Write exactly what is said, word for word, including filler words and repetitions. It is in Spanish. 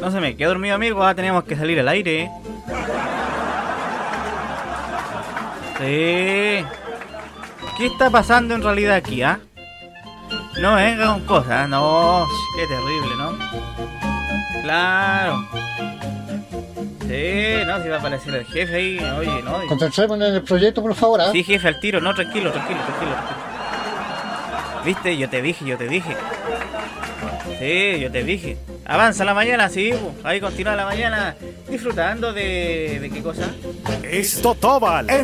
No se me quede dormido, amigo. Ah, tenemos que salir al aire. Sí. ¿Qué está pasando en realidad aquí, ah? No venga con cosas, no. Qué terrible, ¿no? Claro. Sí, no, si va a aparecer el jefe ahí. Oye, no. Concentrémonos en el proyecto, por favor, ¿ah? Sí, jefe, al tiro. No, tranquilo, tranquilo, tranquilo, tranquilo. ¿Viste? Yo te dije, yo te dije. Sí, yo te dije. Avanza la mañana, sí. Ahí continúa la mañana disfrutando de... ¿De qué cosa? Es Totóbal.